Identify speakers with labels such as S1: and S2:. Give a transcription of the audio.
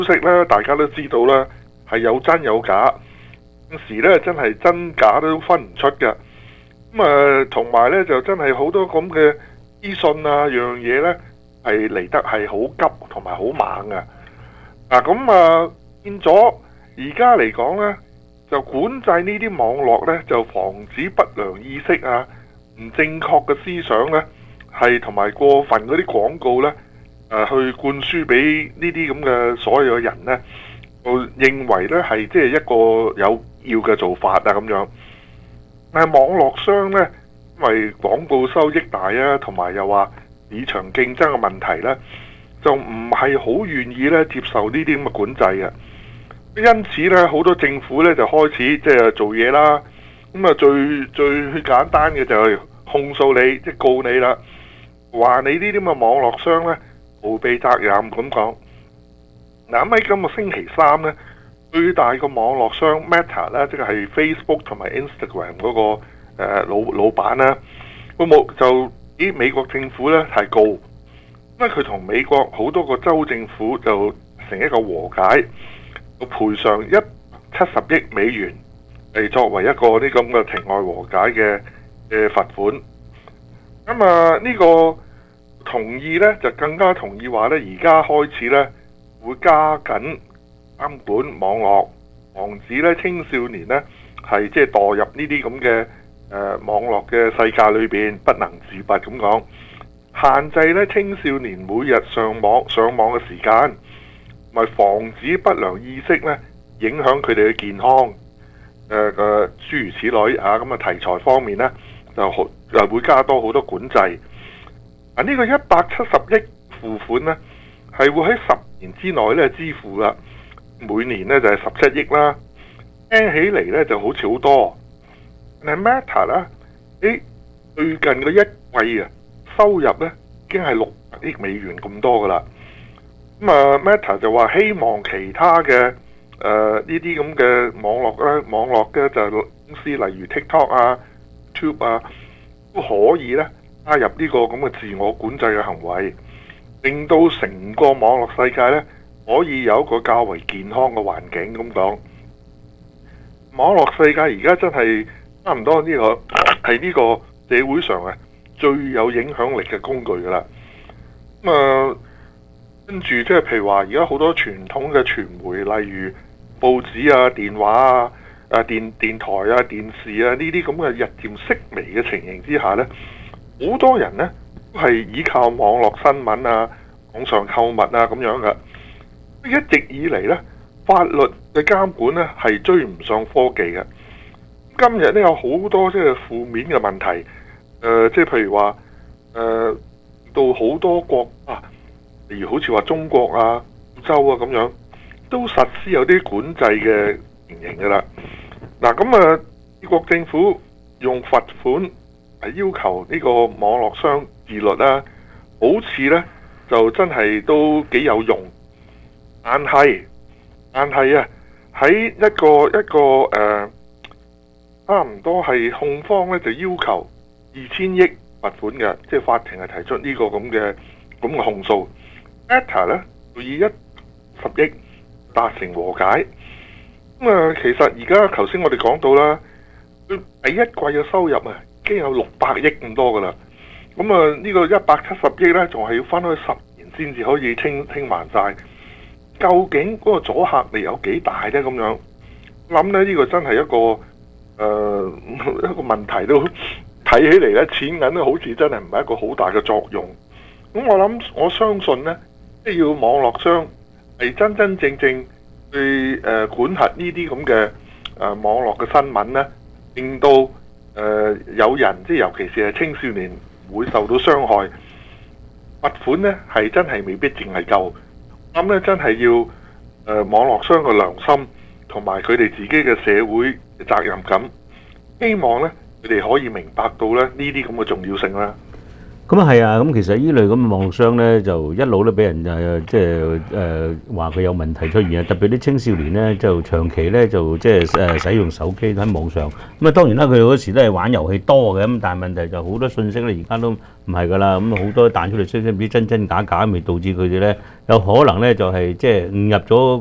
S1: 消息咧，大家都知道啦，係有真有假，有時咧真係真假都分唔出嘅。同埋咧就真係好多咁嘅資訊啊，樣嘢咧係嚟得係好急同埋好猛嘅。變咗而家嚟講咧，就管制呢啲網絡咧，就防止不良意識啊、唔正確嘅思想咧，係同埋過分嗰啲廣告咧。去灌輸俾呢啲咁嘅所有人呢，我認為呢係即係一個有要嘅做法啊咁樣。但係網絡商呢，因為廣告收益大啊，同埋又話市場競爭嘅問題呢，就唔係好願意呢接受呢啲咁嘅管制嘅。因此呢，好多政府呢就開始即係做嘢啦。最簡單嘅就係控訴你，即係告你啦，話你呢啲咁嘅網絡商呢，逃避責任咁講。嗱，喺今個星期三呢，最大個網絡商 Meta 咧，即係 Facebook 同埋 Instagram 嗰個老闆啦，就俾美國政府咧提告，因為佢同美國好多個州政府就成一個和解，賠償170億美元嚟作為一個啲咁嘅庭外和解嘅罰款。呢個同意呢，就更加同意話呢，而家開始呢，會加緊監管網絡，防止呢青少年呢係即係墮入呢啲咁嘅網絡嘅世界裏邊不能自拔咁講，限制呢青少年每日上網嘅時間，同埋防止不良意識呢影響佢哋嘅健康，諸如此類啊。咁題材方面呢，就會加多好多管制。呢個170億付款呢，係會喺10年之內咧支付噶，每年呢就係17億啦。聽起嚟呢就好似好多，但係 Meta 啦，最近嘅一季收入呢已經係600億美元咁多噶啦。Meta 就話希望其他嘅呢啲咁嘅網絡嘅就公司，例如 TikTok 啊、YouTube 啊，都可以呢加入呢個咁嘅自我管制嘅行為，令到成個網絡世界呢可以有一個較為健康嘅環境咁講。網絡世界而家真係差唔多呢個係呢個社會上最有影響力嘅工具噶啦。跟住即係譬如話，而家好多傳統嘅傳媒，例如報紙啊、電話啊、電台啊、電視啊呢啲咁嘅日漸式微嘅情形之下呢，好多人呢都係依靠網絡新聞啊、網上購物啊咁樣嘅。一直以嚟呢，法律嘅監管呢係追唔上科技嘅。今日呢有好多即係負面嘅問題，即係譬如話到好多國啊，例如好似話中國啊、澳洲啊咁樣，都實施有啲管制嘅情形㗎啦。美國政府用罰款要求呢個網絡商自律啦，好似呢就真係都幾有用。但係啊，喺一個差唔多係控方呢就要求2000億罰款嘅，即係法庭係提出呢個咁嘅控訴。Meta 呢就以10億達成和解。其實而家頭先我哋講到啦，佢第一季嘅收入已經有600億咁多噶啦。呢個170億呢，仲係要分開10年先至可以清還晒。究竟嗰個阻嚇力有幾大呢？咁樣諗呢，呢個真係一個一個問題，都睇起嚟呢，錢銀呢好似真係唔係一個好大嘅作用。咁我相信呢，即係要網絡商係真真正正去管轄呢啲咁嘅網絡嘅新聞呢，令到有人即係尤其是係青少年會受到傷害，罰款呢係真係未必淨係夠。咁咧真係要網絡商嘅良心同埋佢哋自己嘅社會責任感，希望咧佢哋可以明白到咧呢啲咁嘅重要性啦。
S2: 咁啊係啊，咁其實呢類咁嘅網絡商咧，就一路都俾人即係話佢有問題出現啊，特別啲青少年咧就長期咧就即係使用手機喺網上，咁啊當然啦，佢嗰時都係玩遊戲多嘅，咁但係問題就好多信息咧而家都唔係㗎啦，咁好多彈出嚟信息唔知真真假假，咪導致佢哋咧有可能咧就係即係誤入咗